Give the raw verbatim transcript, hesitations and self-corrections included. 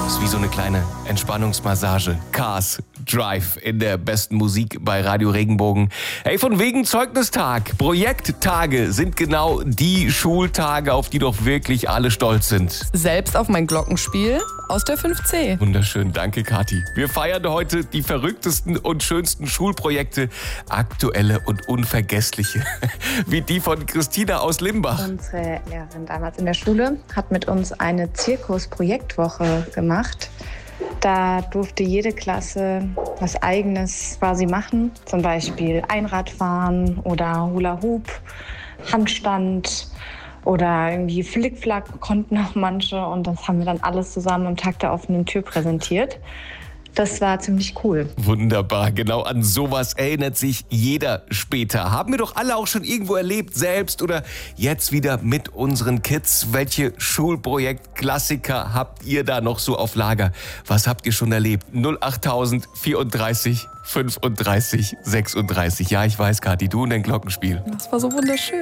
Ist wie so eine kleine Entspannungsmassage. Cars Drive in der besten Musik bei Radio Regenbogen. Hey, von wegen Zeugnistag. Projekttage sind genau die Schultage, auf die doch wirklich alle stolz sind. Selbst auf mein Glockenspiel aus der fünf C. Wunderschön, danke Kathi. Wir feiern heute die verrücktesten und schönsten Schulprojekte, aktuelle und unvergessliche, wie die von Christina aus Limbach. Unsere Lehrerin damals in der Schule hat mit uns eine Zirkus-Projektwoche gemacht. Da durfte jede Klasse was Eigenes quasi machen, zum Beispiel Einradfahren oder Hula Hoop, Handstand oder irgendwie Flickflack konnten auch manche, und das haben wir dann alles zusammen am Tag der offenen Tür präsentiert. Das war ziemlich cool. Wunderbar, genau an sowas erinnert sich jeder später. Haben wir doch alle auch schon irgendwo erlebt, selbst oder jetzt wieder mit unseren Kids. Welche Schulprojekt-Klassiker habt ihr da noch so auf Lager? Was habt ihr schon erlebt? null acht vierunddreißig fünfunddreißig sechsunddreißig. Ja, ich weiß, Kathi, du und dein Glockenspiel. Das war so wunderschön.